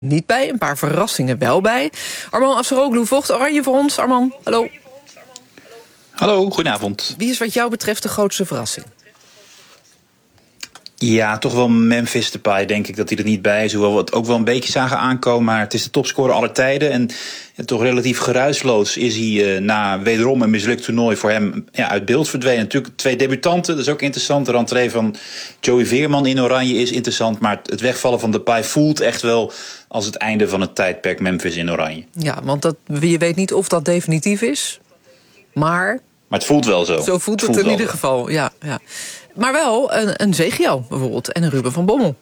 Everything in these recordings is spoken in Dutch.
niet bij. Een paar verrassingen wel bij. Arman Afsaroglu volgt Oranje voor ons. Arman, hallo. Hallo, goedenavond. Wie is wat jou betreft de grootste verrassing? Ja, toch wel Memphis Depay, denk ik dat hij er niet bij is. Hoewel we het ook wel een beetje zagen aankomen. Maar het is de topscorer aller tijden. En toch relatief geruisloos is hij na wederom een mislukt toernooi voor hem uit beeld verdwenen. Natuurlijk 2 debutanten, dat is ook interessant. De rentree van Joey Veerman in Oranje is interessant. Maar het wegvallen van Depay voelt echt wel als het einde van het tijdperk Memphis in Oranje. Ja, want je weet niet of dat definitief is. Maar het voelt wel zo. Zo voelt het in ieder geval, ja. Maar wel een Zegio bijvoorbeeld en een Ruben van Bommel.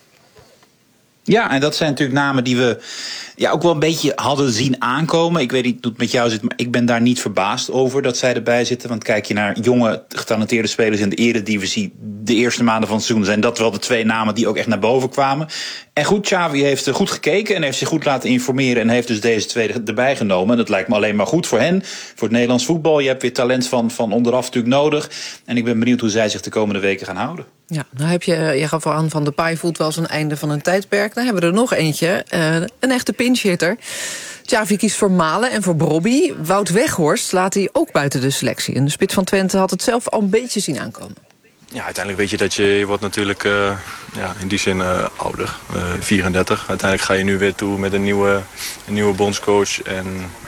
Ja, en dat zijn natuurlijk namen die we ook wel een beetje hadden zien aankomen. Ik weet niet hoe het met jou zit, maar ik ben daar niet verbaasd over dat zij erbij zitten. Want kijk je naar jonge, getalenteerde spelers in de eredivisie de eerste maanden van het seizoen, zijn dat wel de 2 namen die ook echt naar boven kwamen. En goed, Xavi heeft goed gekeken en heeft zich goed laten informeren en heeft dus deze 2 erbij genomen. En dat lijkt me alleen maar goed voor hen, voor het Nederlands voetbal. Je hebt weer talent van onderaf natuurlijk nodig. En ik ben benieuwd hoe zij zich de komende weken gaan houden. Ja, nou je gaf al aan van Depay voelt wel als een einde van een tijdperk. Dan hebben we er nog eentje, een echte pinchhitter. Xavi kiest voor Malen en voor Brobby. Wout Weghorst laat hij ook buiten de selectie. En de spits van Twente had het zelf al een beetje zien aankomen. Ja, uiteindelijk weet je dat je wordt natuurlijk in die zin ouder, 34. Uiteindelijk ga je nu weer toe met een nieuwe bondscoach en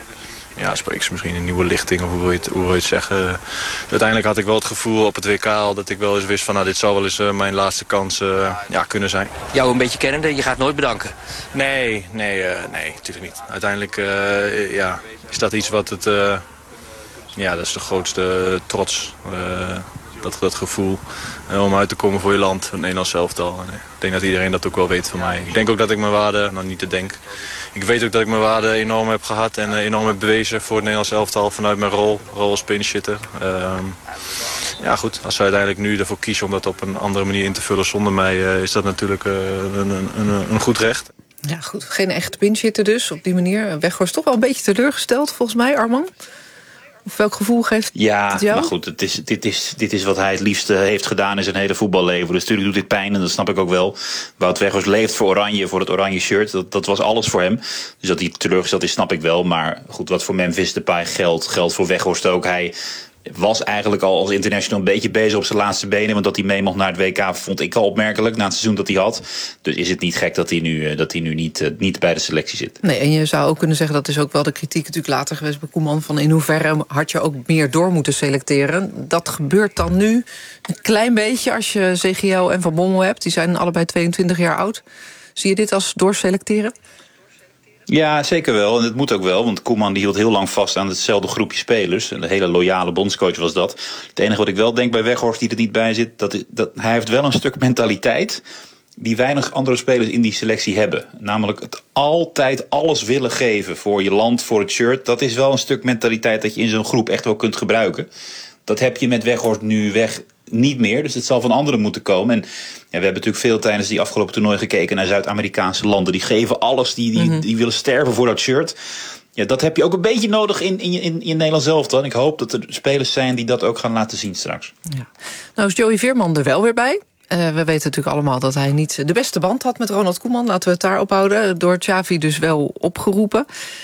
spreek ze misschien een nieuwe lichting of hoe wil je het zeggen. Uiteindelijk had ik wel het gevoel op het WK al dat ik wel eens wist van dit zou wel eens mijn laatste kans kunnen zijn. Jou een beetje kennende, je gaat nooit bedanken? Nee, natuurlijk niet. Uiteindelijk is dat iets wat het, dat is de grootste trots. Dat gevoel om uit te komen voor je land, het Nederlands elftal. Ik denk dat iedereen dat ook wel weet van mij. Ik denk ook dat ik mijn waarde, ik weet ook dat ik mijn waarde enorm heb gehad en enorm heb bewezen voor het Nederlands elftal vanuit mijn rol als pinchhitter. Goed, als we uiteindelijk nu ervoor kiezen om dat op een andere manier in te vullen zonder mij, is dat natuurlijk een goed recht. Ja, goed, geen echte pinchhitter dus op die manier. Weghorst toch wel een beetje teleurgesteld volgens mij, Arman? Of welk gevoel geeft het jou? Maar goed, dit is wat hij het liefste heeft gedaan in zijn hele voetballeven. Dus natuurlijk doet dit pijn en dat snap ik ook wel. Wout Weghorst leeft voor Oranje, voor het Oranje shirt. Dat was alles voor hem. Dus dat hij teleurgesteld is, snap ik wel. Maar goed, wat voor Memphis Depay geldt voor Weghorst ook. Hij was eigenlijk al als international een beetje bezig op zijn laatste benen. Want dat hij mee mocht naar het WK vond ik al opmerkelijk na het seizoen dat hij had. Dus is het niet gek dat hij nu niet bij de selectie zit. Nee, en je zou ook kunnen zeggen, dat is ook wel de kritiek natuurlijk later geweest bij Koeman, van in hoeverre had je ook meer door moeten selecteren. Dat gebeurt dan nu een klein beetje als je CGL en Van Bommel hebt. Die zijn allebei 22 jaar oud. Zie je dit als doorselecteren? Ja, zeker wel. En dat moet ook wel. Want Koeman die hield heel lang vast aan hetzelfde groepje spelers. Een hele loyale bondscoach was dat. Het enige wat ik wel denk bij Weghorst die er niet bij zit, dat hij heeft wel een stuk mentaliteit die weinig andere spelers in die selectie hebben. Namelijk het altijd alles willen geven voor je land, voor het shirt. Dat is wel een stuk mentaliteit dat je in zo'n groep echt wel kunt gebruiken. Dat heb je met Weghorst nu niet meer. Dus het zal van anderen moeten komen. En we hebben natuurlijk veel tijdens die afgelopen toernooi gekeken naar Zuid-Amerikaanse landen. Die geven alles, die willen sterven voor dat shirt. Ja, dat heb je ook een beetje nodig in Nederland zelf dan. Ik hoop dat er spelers zijn die dat ook gaan laten zien straks. Ja. Nou is Joey Veerman er wel weer bij. We weten natuurlijk allemaal dat hij niet de beste band had met Ronald Koeman. Laten we het daar ophouden. Door Xavi dus wel opgeroepen.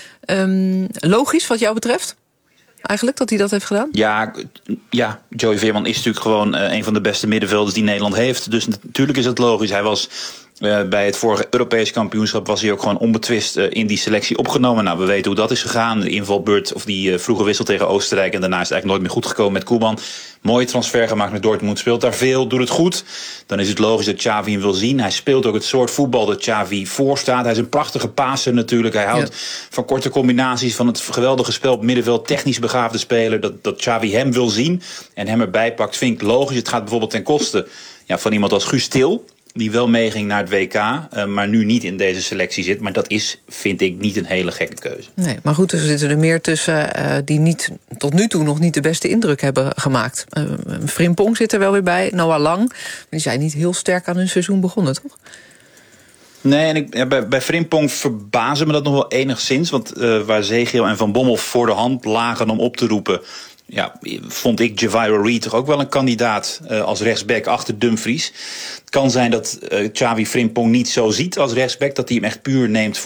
Logisch wat jou betreft? Eigenlijk, dat hij dat heeft gedaan? Ja, Joey Veerman is natuurlijk gewoon een van de beste middenvelders die Nederland heeft. Dus natuurlijk is het logisch. Hij was bij het vorige Europese kampioenschap was hij ook gewoon onbetwist in die selectie opgenomen. Nou, we weten hoe dat is gegaan. De invalbeurt, of die vroege wissel tegen Oostenrijk. En daarna is het eigenlijk nooit meer goed gekomen met Koeman. Mooie transfer gemaakt met Dortmund. Speelt daar veel, doet het goed. Dan is het logisch dat Xavi hem wil zien. Hij speelt ook het soort voetbal dat Xavi voorstaat. Hij is een prachtige passer natuurlijk. Hij houdt van korte combinaties, van het geweldige spel op middenveld. Technisch begaafde speler. Dat Xavi hem wil zien en hem erbij pakt, vind ik logisch. Het gaat bijvoorbeeld ten koste van iemand als Guus Til, die wel meeging naar het WK, maar nu niet in deze selectie zit. Maar dat is, vind ik, niet een hele gekke keuze. Nee, maar goed, er zitten er meer tussen die tot nu toe nog niet de beste indruk hebben gemaakt. Frimpong zit er wel weer bij, Noah Lang. Die zijn niet heel sterk aan hun seizoen begonnen, toch? Nee, en bij Frimpong verbazen me dat nog wel enigszins. Want waar Zegel en Van Bommel voor de hand lagen om op te roepen, vond ik Javier Reed toch ook wel een kandidaat als rechtsback achter Dumfries. Het kan zijn dat Xavi Frimpong niet zo ziet als rechtsback, dat hij hem echt puur neemt